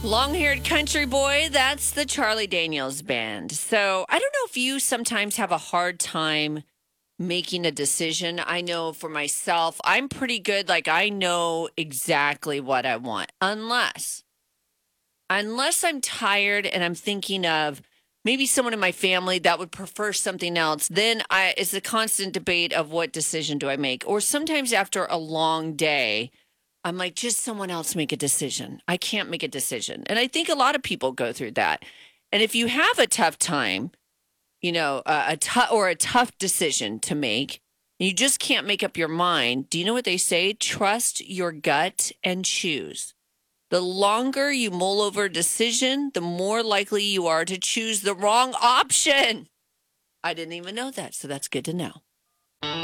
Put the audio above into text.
Long-haired country boy, that's the Charlie Daniels Band. So I don't know if you sometimes have a hard time making a decision. I know for myself, I'm pretty good. Like I know exactly what I want, unless I'm tired and I'm thinking of maybe someone in my family that would prefer something else. Then it's a constant debate of what decision do I make. Or sometimes after a long day, I'm like, just someone else make a decision. I can't make a decision. And I think a lot of people go through that. And if you have a tough time, a tough decision to make, and you just can't make up your mind, do you know what they say? Trust your gut and choose. The longer you mull over a decision, the more likely you are to choose the wrong option. I didn't even know that, so that's good to know.